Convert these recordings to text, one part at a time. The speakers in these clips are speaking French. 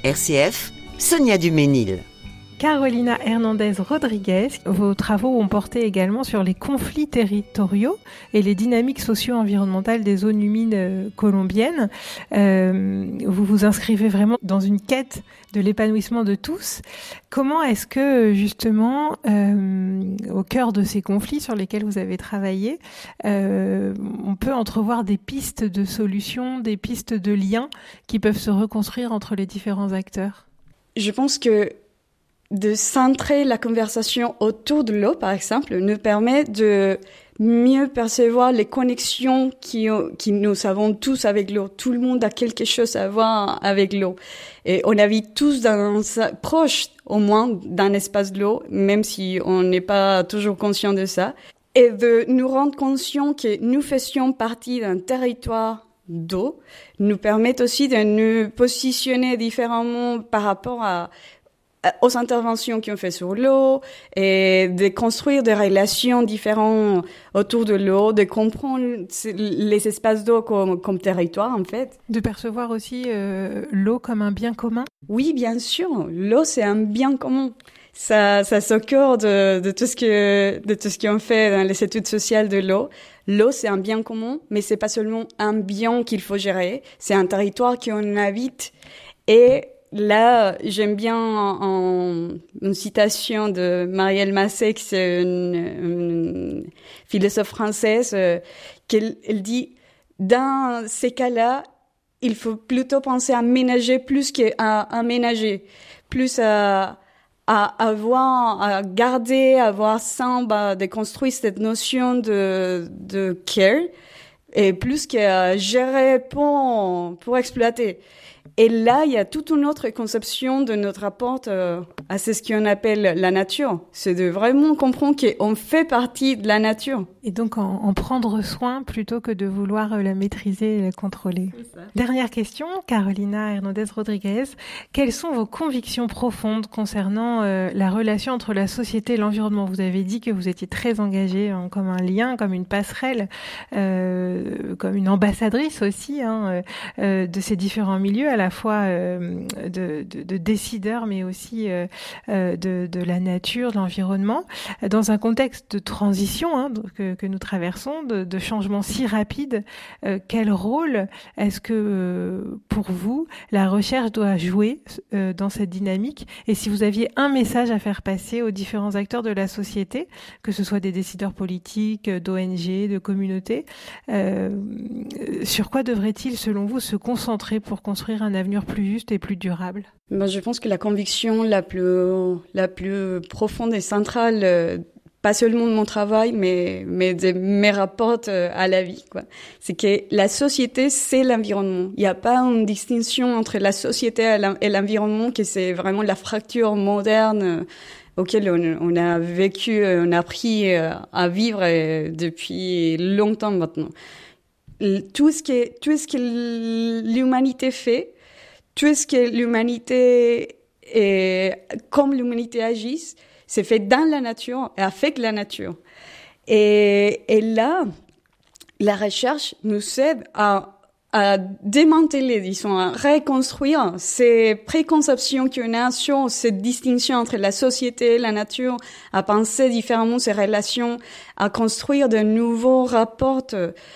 RCF, Sonia Duménil. Carolina Hernandez Rodriguez, vos travaux ont porté également sur les conflits territoriaux et les dynamiques socio-environnementales des zones humides colombiennes. Vous vous inscrivez vraiment dans une quête de l'épanouissement de tous. Comment est-ce que, justement, au cœur de ces conflits sur lesquels vous avez travaillé, on peut entrevoir des pistes de solutions, des pistes de liens qui peuvent se reconstruire entre les différents acteurs ? Je pense que de centrer la conversation autour de l'eau, par exemple, nous permet de mieux percevoir les connexions qui nous avons tous avec l'eau. Tout le monde a quelque chose à voir avec l'eau. Et on habite tous proche, au moins, d'un espace de l'eau, même si on n'est pas toujours conscient de ça. Et de nous rendre conscients que nous faisions partie d'un territoire d'eau nous permet aussi de nous positionner différemment par rapport aux interventions qu'on fait sur l'eau et de construire des relations différentes autour de l'eau, de comprendre les espaces d'eau comme territoire, en fait. De percevoir aussi l'eau comme un bien commun ? Oui, bien sûr. L'eau, c'est un bien commun. Ça s'accorde de tout ce qu'on fait dans les études sociales de l'eau. L'eau, c'est un bien commun, mais c'est pas seulement un bien qu'il faut gérer. C'est un territoire qu'on habite. Et là, j'aime bien une citation de Marielle Massé, qui c'est une philosophe française, qu'elle dit « Dans ces cas-là, il faut plutôt penser à ménager plus qu'à aménager, plus à garder, à avoir de construire cette notion de care, et plus qu'à gérer pour exploiter. » Et là, il y a toute une autre conception de notre rapport à ce qu'on appelle la nature. C'est de vraiment comprendre qu'on fait partie de la nature. Et donc en prendre soin plutôt que de vouloir la maîtriser et la contrôler. Dernière question, Carolina Hernandez Rodriguez. Quelles sont vos convictions profondes concernant la relation entre la société et l'environnement ? Vous avez dit que vous étiez très engagée comme un lien, comme une passerelle, comme une ambassadrice aussi de ces différents milieux, à la fois de décideurs, mais aussi de la nature, de l'environnement, dans un contexte de transition que nous traversons, de changements si rapides. Quel rôle est-ce que, pour vous, la recherche doit jouer dans cette dynamique ? Et si vous aviez un message à faire passer aux différents acteurs de la société, que ce soit des décideurs politiques, d'ONG, de communautés, sur quoi devrait-il, selon vous, se concentrer pour construire un avenir plus juste et plus durable ? Je pense que la conviction la plus profonde et centrale, pas seulement de mon travail, mais de mes rapports à la vie, quoi. C'est que la société, c'est l'environnement. Il n'y a pas une distinction entre la société et l'environnement, que c'est vraiment la fracture moderne auquel on a vécu, on a appris à vivre depuis longtemps maintenant. Tout ce que l'humanité fait, tout ce que l'humanité comme l'humanité agit, c'est fait dans la nature et avec la nature. Et là, la recherche nous aide à démanteler, disons, à reconstruire ces préconceptions qu'on a sur cette distinction entre la société et la nature, à penser différemment ces relations, à construire de nouveaux rapports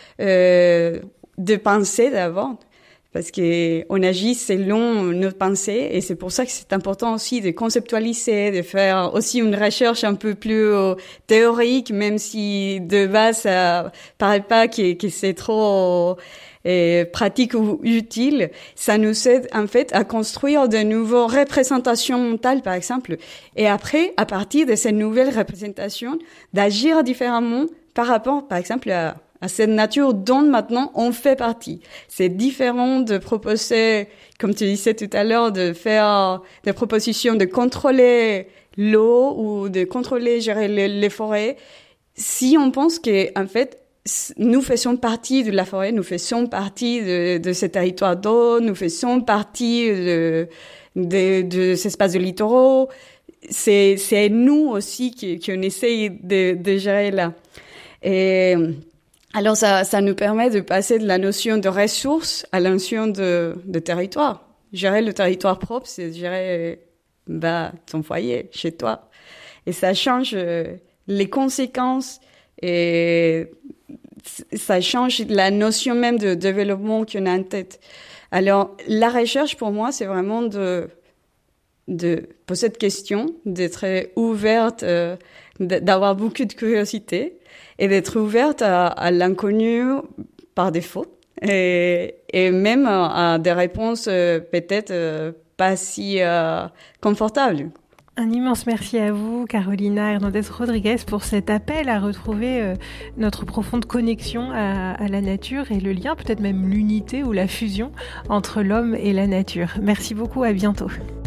de pensée d'abord. Parce que on agit selon notre pensée, et c'est pour ça que c'est important aussi de conceptualiser, de faire aussi une recherche un peu plus théorique, même si de base ça paraît pas que c'est trop pratique ou utile. Ça nous aide en fait à construire de nouvelles représentations mentales, par exemple, et après, à partir de ces nouvelles représentations, d'agir différemment par rapport, par exemple, à cette nature dont maintenant on fait partie. C'est différent de proposer, comme tu disais tout à l'heure, de faire des propositions de contrôler l'eau ou de contrôler, gérer les forêts. Si on pense que, en fait, nous faisons partie de la forêt, nous faisons partie de ce territoire d'eau, nous faisons partie de ces espaces de littoraux, c'est nous aussi qu'on essaye de gérer là. Et alors ça nous permet de passer de la notion de ressources à la notion de territoire. Gérer le territoire propre, c'est gérer ton foyer, chez toi. Et ça change les conséquences et ça change la notion même de développement qu'on a en tête. Alors, la recherche, pour moi, c'est vraiment de poser cette question, d'être ouverte, d'avoir beaucoup de curiosité et d'être ouverte à l'inconnu par défaut et même à des réponses peut-être pas si confortables. Un immense merci à vous, Carolina Hernandez Rodriguez, pour cet appel à retrouver notre profonde connexion à la nature et le lien, peut-être même l'unité ou la fusion entre l'homme et la nature. Merci beaucoup, à bientôt.